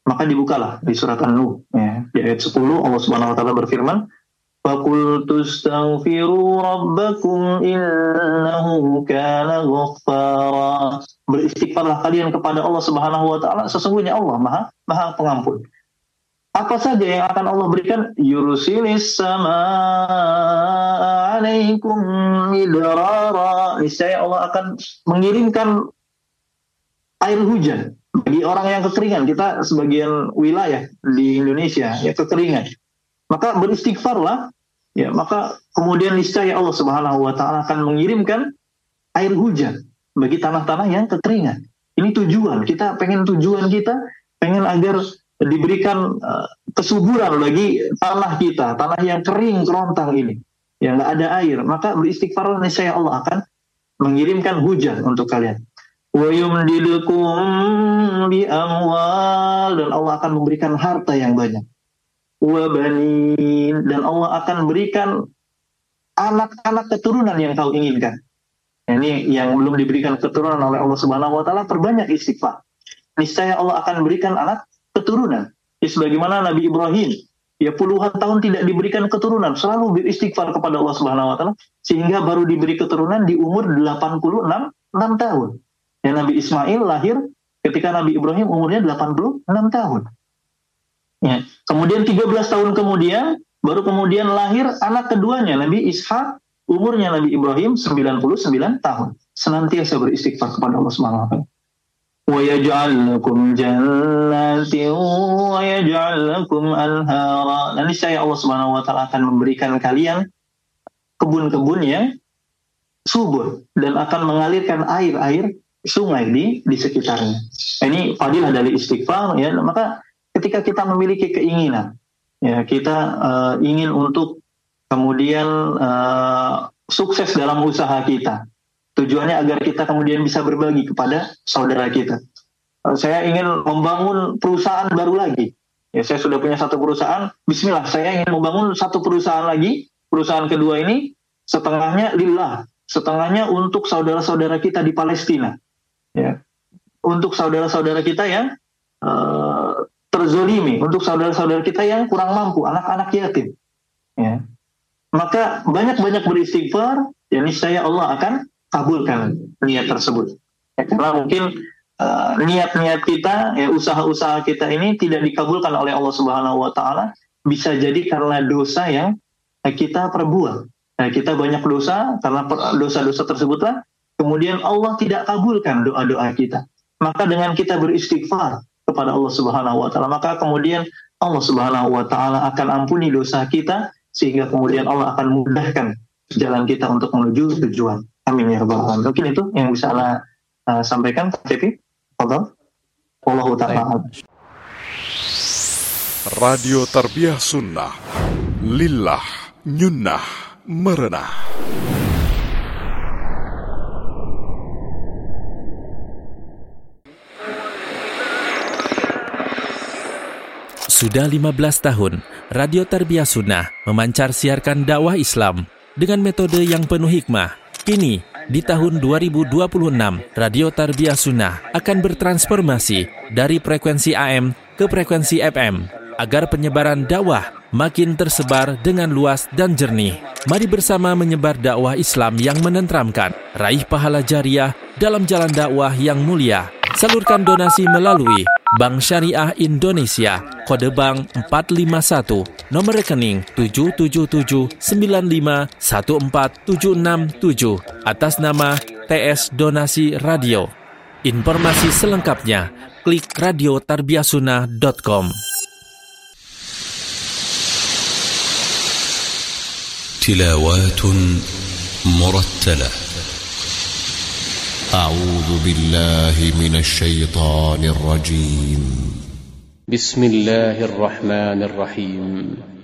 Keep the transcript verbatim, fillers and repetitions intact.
Maka dibukalah di surat An-Nuh, ya, di ayat sepuluh Allah Subhanahu wa taala berfirman, "Faqultu astaghfiru rabbakum innahu kana ghaffara." Beristighfarlah kalian kepada Allah Subhanahu wa taala, sesungguhnya Allah Maha Maha Pengampun. Apa saja yang akan Allah berikan? Yursilis samaa 'alaikum midrara. Niscaya Allah akan mengirimkan air hujan bagi orang yang kekeringan. Kita sebagian wilayah di Indonesia ya kekeringan. Maka beristighfarlah, ya, maka kemudian niscaya Allah Subhanahu wa taala akan mengirimkan air hujan bagi tanah-tanah yang kekeringan. Ini tujuan, kita pengen tujuan kita, pengen agar diberikan uh, kesuburan bagi tanah kita, tanah yang kering kerontang ini, yang nggak ada air. Maka beristighfarlah, niscaya Allah akan mengirimkan hujan untuk kalian. Wa yumdidukum bi amwal, dan Allah akan memberikan harta yang banyak. Wa banin, dan Allah akan berikan anak-anak keturunan yang kau inginkan. Ini yang belum diberikan keturunan oleh Allah Subhanahu wa taala, perbanyak istighfar. Niscaya Allah akan berikan anak keturunan. Ya, sebagaimana Nabi Ibrahim, ya puluhan tahun tidak diberikan keturunan, selalu beristighfar kepada Allah Subhanahu wa taala, sehingga baru diberi keturunan di umur delapan puluh enam tahun. Ya, Nabi Ismail lahir ketika Nabi Ibrahim umurnya delapan puluh enam tahun. Ya, kemudian tiga belas tahun kemudian baru kemudian lahir anak keduanya, Nabi Ishak, umurnya Nabi Ibrahim sembilan puluh sembilan tahun. Senantiasa beristighfar kepada Allah Subhanahu wa taala. Wa yaj'al lakum jannatin wa yaj'al lakum anhara. Dan niscaya Allah Subhanahu wa taala akan memberikan kalian kebun-kebun yang subur dan akan mengalirkan air-air sungai di di sekitarnya. Ini fadilah dari istighfar, ya. Maka ketika kita memiliki keinginan, ya, kita uh, ingin untuk kemudian uh, sukses dalam usaha kita. Tujuannya agar kita kemudian bisa berbagi kepada saudara kita. Saya ingin membangun perusahaan baru lagi. Ya, saya sudah punya satu perusahaan. Bismillah, saya ingin membangun satu perusahaan lagi. Perusahaan kedua ini setengahnya lillah, setengahnya untuk saudara-saudara kita di Palestina. Ya, untuk saudara-saudara kita yang uh, terzolimi, untuk saudara-saudara kita yang kurang mampu, anak-anak yatim. Ya. Maka banyak-banyak beristighfar, ya niscaya Allah akan kabulkan niat tersebut. Ya, karena mungkin uh, niat-niat kita, ya, usaha-usaha kita ini tidak dikabulkan oleh Allah Subhanahu wa taala, bisa jadi karena dosa yang eh, kita perbuat. Nah, kita banyak dosa, karena per- dosa-dosa tersebutlah kemudian Allah tidak kabulkan doa-doa kita. Maka dengan kita beristighfar kepada Allah Subhanahu wa taala, maka kemudian Allah Subhanahu wa taala akan ampuni dosa kita, sehingga kemudian Allah akan mudahkan jalan kita untuk menuju tujuan. Amin ya rabbal alamin. Mungkin itu yang bisa Anda uh, sampaikan, Pak Tepi. Fadhal. Wallahu ta'ala. Radio Tarbiyah Sunnah. Lillah nyunnah merenah. Sudah lima belas tahun, Radio Tarbiyah Sunnah memancar siarkan dakwah Islam dengan metode yang penuh hikmah. Kini, di tahun dua ribu dua puluh enam, Radio Tarbiyah Sunnah akan bertransformasi dari frekuensi A M ke frekuensi F M agar penyebaran dakwah makin tersebar dengan luas dan jernih. Mari bersama menyebar dakwah Islam yang menenteramkan, raih pahala jariah dalam jalan dakwah yang mulia. Salurkan donasi melalui Bank Syariah Indonesia, kode bank empat lima satu, nomor rekening tujuh tujuh tujuh sembilan lima satu empat tujuh enam tujuh, atas nama T S Donasi Radio. Informasi selengkapnya, klik radio tarbiyah sunnah dot com. Tilawatun murattalah. أعوذ بالله من الشيطان الرجيم. بسم الله الرحمن الرحيم.